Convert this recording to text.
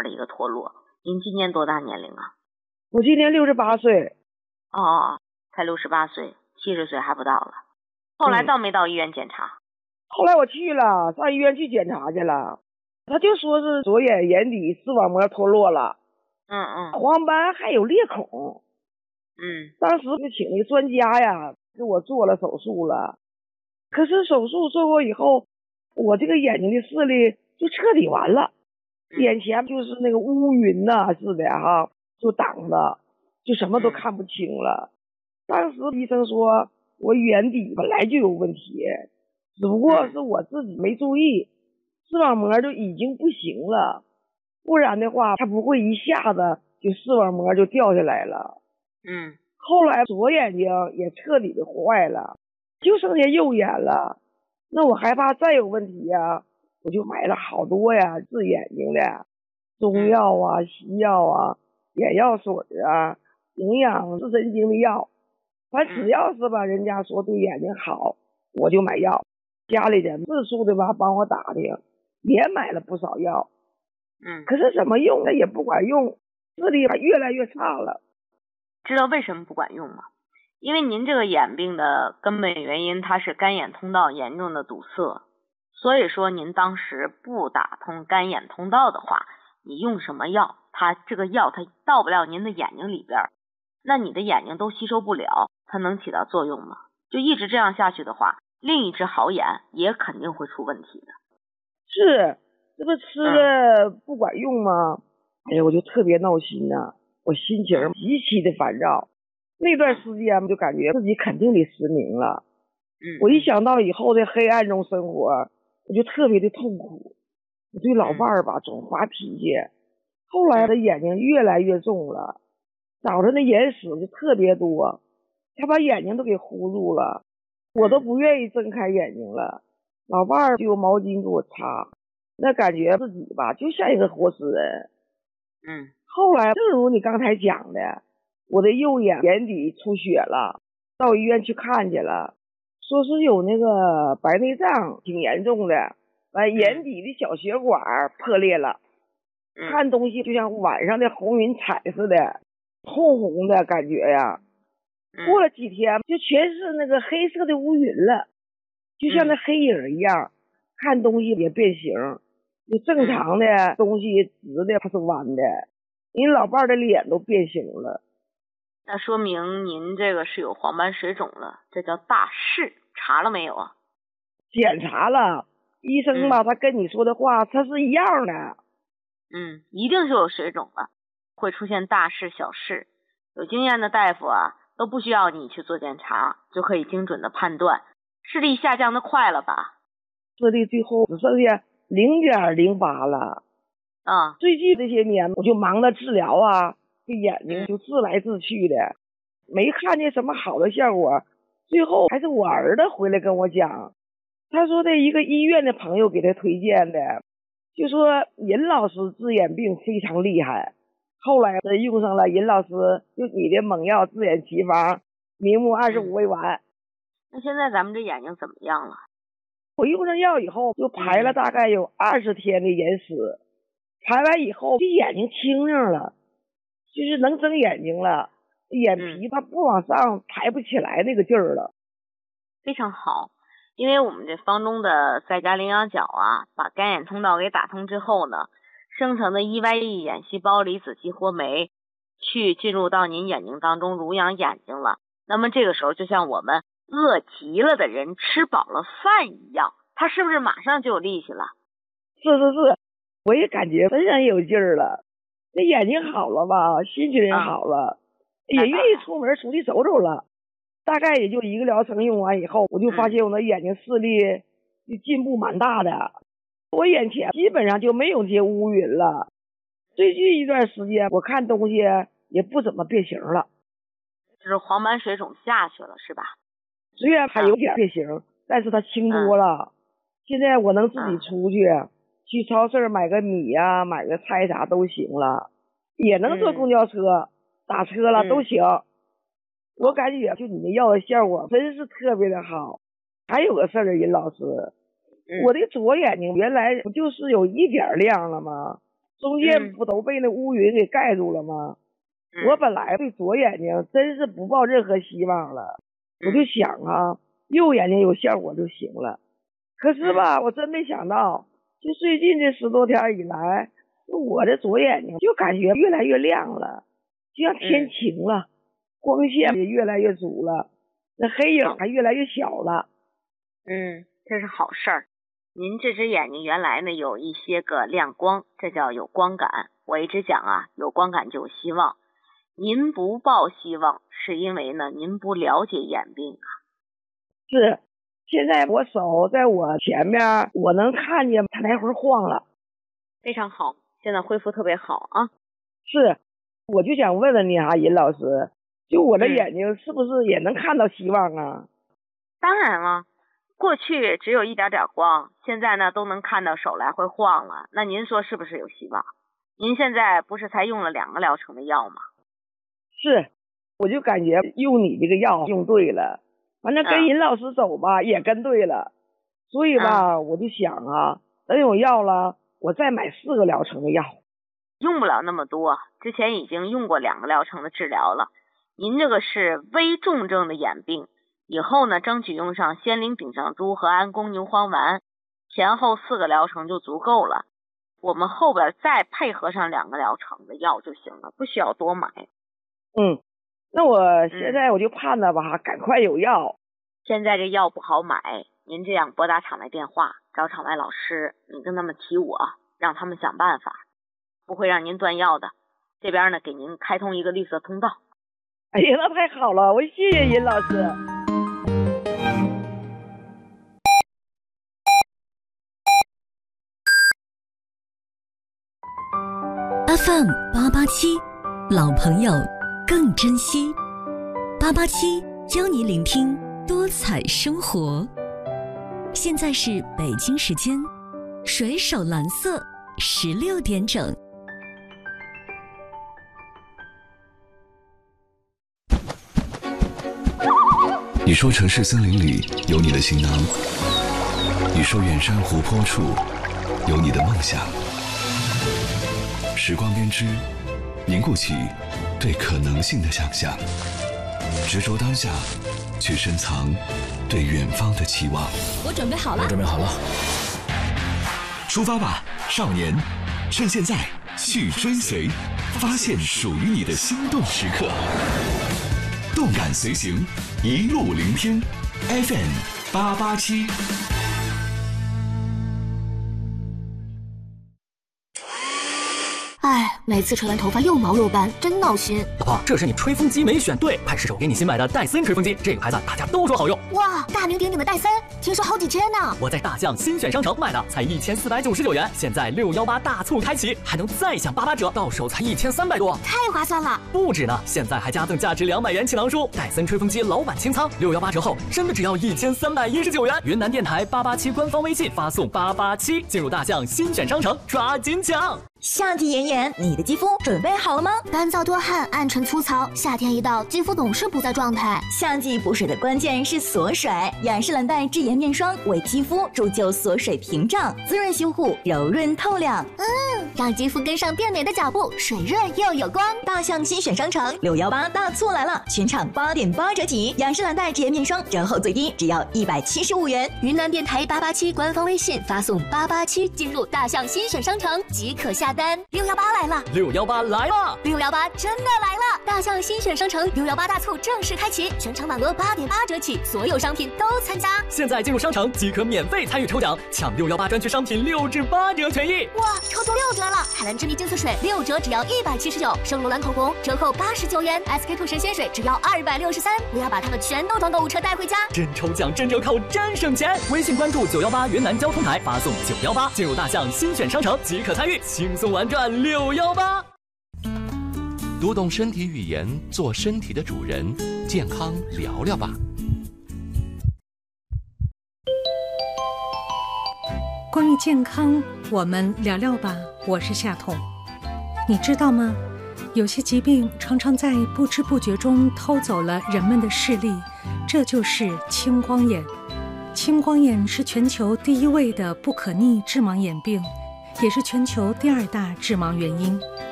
的一个脱落。您今年多大年龄啊？ 我今年68岁。 哦，才68岁，70岁还不到了。后来到没到医院检查？ 后来我去了，上医院去检查去了，他就说是左眼眼底视网膜脱落了，黄斑还有裂孔。当时就请那个专家呀给我做了手术了，可是手术做过以后，我这个眼睛的视力就彻底完了，眼前就是那个乌云呐似的哈，就挡着，就什么都看不清了。当时医生说我眼底本来就有问题，只不过是我自己没注意，视网膜就已经不行了，不然的话它不会一下子就视网膜就掉下来了。后来左眼睛也彻底的坏了，就剩下右眼了。那我害怕再有问题呀，我就买了好多呀治眼睛的中药啊、西药啊、眼药水啊、营养视神经的药，反正只要是吧人家说对眼睛好，我就买药。家里人四处的吧帮我打听，也买了不少药。可是怎么用的也不管用，视力越来越差了。 知道为什么不管用吗？因为您这个眼病的根本原因它是干眼通道严重的堵塞，所以说您当时不打通干眼通道的话，你用什么药，它这个药它到不了您的眼睛里边，那你的眼睛都吸收不了，它能起到作用吗？就一直这样下去的话，另一只好眼也肯定会出问题的。 是，这不吃了不管用吗？哎呀，我就特别闹心呐，我心情极其的烦躁。那段时间就感觉自己肯定得失明了。我一想到以后在黑暗中生活，我就特别的痛苦。我对老伴儿吧总发脾气。后来的眼睛越来越重了，早晨的眼屎就特别多，他把眼睛都给糊住了，我都不愿意睁开眼睛了。老伴儿就用毛巾给我擦，那感觉自己吧就像一个活死人。后来正如你刚才讲的，我的右眼眼底出血了，到医院去看去了，说是有那个白内障挺严重的，眼底的小血管破裂了，看东西就像晚上的红云彩似的，红红的感觉呀。过了几天就全是那个黑色的乌云了，就像那黑影一样，看东西也变形，就正常的东西直的它是弯的，您老伴儿的脸都变形了。 那说明您这个是有黄斑水肿了，这叫大视，查了没有啊？ 检查了，医生吧他跟你说的话他是一样的。 一定是有水肿了，会出现大视小视，有经验的大夫啊都不需要你去做检查，就可以精准的判断。视力下降的快了吧？ 视力最后只剩下0.08了。最近这些年我就忙着治疗啊，这眼睛就治来治去的，没看见什么好的效果。最后还是我儿子回来跟我讲，他说的一个医院的朋友给他推荐的，就说尹老师治眼病非常厉害。后来用上了尹老师就你的猛药治眼奇方，明目25味丸。 那现在咱们这眼睛怎么样了？ 我用上药以后就排了大概有20天的眼屎，排完以后这眼睛清净了，就是能睁眼睛了，眼皮它不往上抬不起来那个劲儿了。 非常好，因为我们这方中的在家羚羊角啊，把干眼通道给打通之后呢，生成的 EYE 眼细胞离子激活酶去进入到您眼睛当中濡养眼睛了。那么这个时候就像我们饿极了的人吃饱了饭一样，他是不是马上就有力气了？ 是，我也感觉非常有劲儿了，这眼睛好了吧，心情也好了，也愿意出门出去走走了。大概也就1个疗程用完以后，我就发现我的眼睛视力就进步蛮大的，我眼前基本上就没有这些乌云了。最近一段时间我看东西也不怎么变形了， 就是黄斑水肿下去了是吧？ 虽然还有点变形，但是它轻多了。现在我能自己出去超市买个米呀，买个菜啥都行了，也能坐公交车，打车了都行。我感觉就你们药的效果真是特别的好。还有个事儿，尹老师，我的左眼睛原来不就是有一点亮了吗？ 中间不都被那乌云给盖住了吗？我本来对左眼睛真是不抱任何希望了，我就想啊，右眼睛有效果就行了。可是吧，我真没想到，就最近这10多天以来，我的左眼睛就感觉越来越亮了，就像天晴了，光线也越来越足了，那黑影还越来越小了。 这是好事儿。您这只眼睛原来呢有一些个亮光，这叫有光感。我一直讲啊，有光感就有希望。您不抱希望，是因为呢您不了解眼病啊。 是，现在我手在我前面，我能看见它来回晃了。 非常好，现在恢复特别好啊。 是，我就想问问你啊，尹老师，就我的眼睛是不是也能看到希望啊？ 当然了，过去只有一点点光，现在呢都能看到手来回晃了，那您说是不是有希望？您现在不是才用了2个疗程的药吗？ 是，我就感觉用你这个药用对了，反正跟尹老师走吧，也跟对了，所以吧，我就想啊，等有药了，我再买4个疗程的药。 用不了那么多，之前已经用过2个疗程的治疗了。您这个是微重症的眼病，以后呢争取用上仙灵丙上珠和安宫牛黄丸，前后4个疗程就足够了。我们后边再配合上2个疗程的药就行了，不需要多买。 那我现在我就盼着吧，赶快有药。 现在这药不好买，您这样拨打场外电话，找场外老师，你跟他们提我，让他们想办法，不会让您断药的。这边呢给您开通一个绿色通道。 哎呀，那太好了，我谢谢尹老师。 FM 887，老朋友更珍惜。887教你聆听多彩生活。现在是北京时间水手蓝色16点整。 你说城市森林里有你的行囊，你说远山湖泊处有你的梦想。时光编织，凝固起对可能性的想象，执着当下，去深藏对远方的期望。 我准备好了， 我准备好了。出发吧，少年！趁现在去追随，发现属于你的心动时刻。动感随行，一路聆听。FM 887。 哎，每次吹完头发又毛又斑，真闹心。 老婆，这是你吹风机没选对，派失手给你新买的戴森吹风机，这个牌子大家都说好用。 哇，大名鼎鼎的戴森，听说好几千呢。 我在大象新选商城买的，才1499元，现在618大促开启，还能再享88折，到手才1300多， 太划算了。 不止呢，现在还加赠价值200元气囊书，戴森吹风机老板清仓，618折后真的只要1319元。云南电台887官方微信发送887，进入大象新选商城，抓紧抢。 夏季炎炎，你的肌肤准备好了吗？ 干燥多汗，暗沉粗糙，夏天一到，肌肤总是不在状态。 夏季补水的关键是锁水，雅诗兰黛智妍面霜为肌肤铸就锁水屏障，滋润修护，柔润透亮。 让肌肤跟上变美的脚步，水润又有光。 大象新选商城618大促来了，全场8.8折起，雅诗兰黛智妍面霜折后最低只要175元。 云南电台887官方微信发送887进入大象新选商城即可下单。618来了 ，618来了 ，618真的来了！大象新选商城618大促正式开启，全场满额8.8折起，所有商品都参加。 现在进入商城即可免费参与抽奖，抢618专区商品6至8折权益。 哇，超多6折了！海蓝之谜净色水6折只要179，圣罗兰口红折扣89元，SK2神仙水只要263。我要把它们全都装购物车带回家。 真抽奖，真折扣，真省钱！微信关注918云南交通台，发送918进入大象新选商城即可参与，轻松玩转618。 读懂身体语言，做身体的主人，健康聊聊吧。 关于健康，我们聊聊吧。我是夏彤。你知道吗？有些疾病常常在不知不觉中偷走了人们的视力，这就是青光眼。青光眼是全球第1位的不可逆致盲眼病， 也是全球第2大致盲原因。